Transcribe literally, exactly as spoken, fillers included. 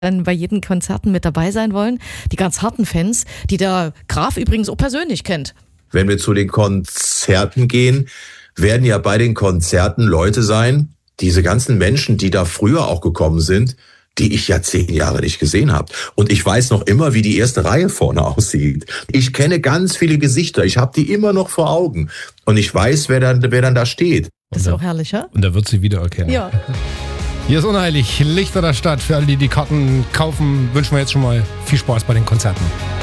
dann bei jedem Konzerten mit dabei sein wollen. Die ganz harten Fans, die der Graf übrigens auch persönlich kennt. Wenn wir zu den Konzerten gehen, werden ja bei den Konzerten Leute sein, diese ganzen Menschen, die da früher auch gekommen sind, die ich ja zehn Jahre nicht gesehen habe. Und ich weiß noch immer, wie die erste Reihe vorne aussieht. Ich kenne ganz viele Gesichter. Ich habe die immer noch vor Augen. Und ich weiß, wer dann, wer dann da steht. Das ist auch herrlich, ja? Und er wird sie wiedererkennen. Ja. Hier ist Unheilig, Lichter der Stadt. Für alle, die die Karten kaufen, wünschen wir jetzt schon mal viel Spaß bei den Konzerten.